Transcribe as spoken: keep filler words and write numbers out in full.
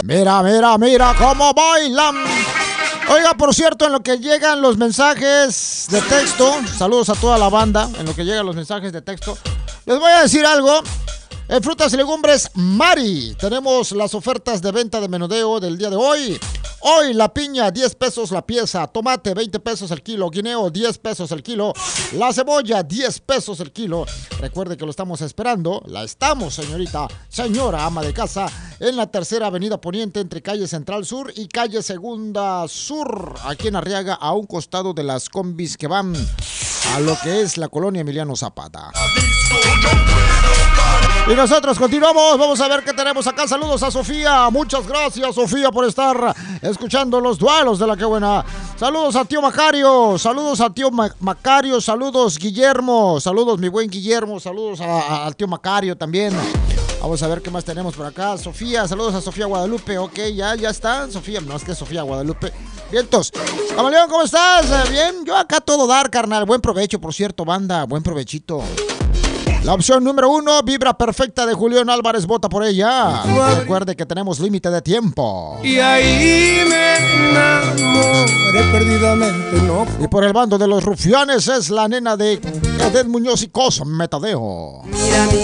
Mira, mira, mira cómo bailan. Oiga, por cierto, en lo que llegan los mensajes de texto, saludos a toda la banda, en lo que llegan los mensajes de texto, les voy a decir algo. En Frutas y Legumbres Mari tenemos las ofertas de venta de menudeo del día de hoy. Hoy la piña, diez pesos la pieza. Tomate, veinte pesos el kilo. Guineo, diez pesos el kilo. La cebolla, diez pesos el kilo. Recuerde que lo estamos esperando. La estamos, señorita, señora ama de casa, en la tercera avenida poniente entre calle Central Sur y calle Segunda Sur. Aquí en Arriaga, a un costado de las combis que van a lo que es la colonia Emiliano Zapata. Y nosotros continuamos, vamos a ver qué tenemos acá. Saludos a Sofía, muchas gracias Sofía por estar escuchando los duelos de la que buena. Saludos a tío Macario, saludos a tío Ma- Macario, saludos Guillermo, saludos mi buen Guillermo, saludos a- a- al tío Macario también. Vamos a ver qué más tenemos por acá. Sofía, saludos a Sofía Guadalupe, ok, ya, ya está. Sofía, no es que Sofía Guadalupe. Vientos. Camaleón, ¿cómo estás? Bien, yo acá todo dar, carnal. Buen provecho, por cierto, banda, buen provechito. La opción número uno, Vibra Perfecta de Julián Álvarez, vota por ella. Recuerde que tenemos límite de tiempo. Y ahí me enamoré perdidamente, no. Y por el bando de los rufianes es la nena de Edén Muñoz y Cos Metadeo. Mira mi